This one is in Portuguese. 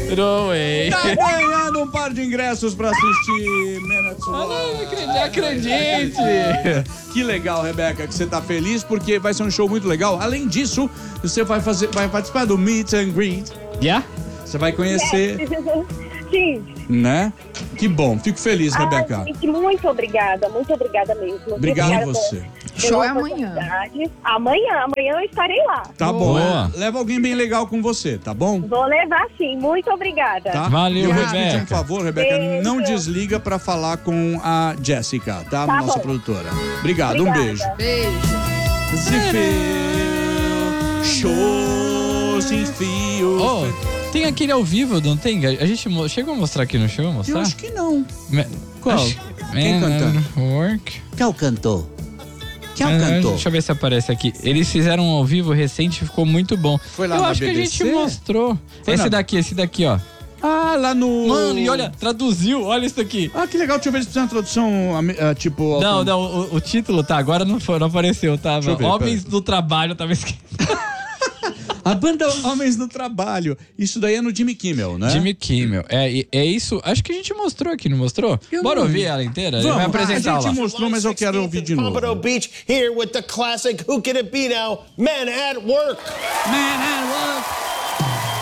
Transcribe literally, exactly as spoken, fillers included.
No way. Tá ganhando um par de ingressos pra assistir Minutes Ah, Love. não acredite, acredite. Que legal, Rebeca, que você tá feliz porque vai ser um show muito legal. Além disso, você vai fazer, vai participar do Meet and Greet. Yeah? Você vai conhecer, Sim. né? Que bom, fico feliz, Rebeca. Ai, gente, muito obrigada, muito obrigada mesmo. Obrigado Obrigada você. pela Show é amanhã. oportunidade. Amanhã, amanhã eu estarei lá. Tá Boa. bom. Leva alguém bem legal com você, tá bom? Vou levar sim, muito obrigada. Tá? Valeu, E eu vou te Rebeca. pedir um favor, Rebeca, Beijo. não desliga pra falar com a Jéssica, tá? Tá Nossa bom. produtora. Obrigado, Obrigada. um beijo. Beijo. Zifio, show sem fio. Oh, tem aquele ao vivo, não tem? A gente mo- chegou a mostrar aqui, não chegou a Eu mostrar? acho que não. Me- Qual? acho- Quem Man canta? at Work. Quem é o cantor? Quem é o Ah, cantor? Deixa eu ver se aparece aqui. Eles fizeram um ao vivo recente e ficou muito bom. Foi lá eu na acho B B que C? a gente mostrou. Foi esse na- daqui, esse daqui, ó. Ah, lá no... Mano, e olha, traduziu, olha isso aqui. Ah, que legal. Deixa eu ver se precisa de uma tradução, ah, tipo... Não, não, o, o título tá, agora não, foi, não apareceu, tava. Deixa eu ver, Homens do Trabalho, tava escrito. A banda Homens do Trabalho. Isso daí é no Jimmy Kimmel, né? Jimmy Kimmel. É, e- é isso, acho que a gente mostrou aqui, não mostrou? Eu Bora não- ouvir ela inteira? Ele vai Vamos, apresentar a gente lá. mostrou, mas eu quero ouvir de novo. Pompano Beach, here with the classic Who Can It Be Now? Men at Work. Man at Work.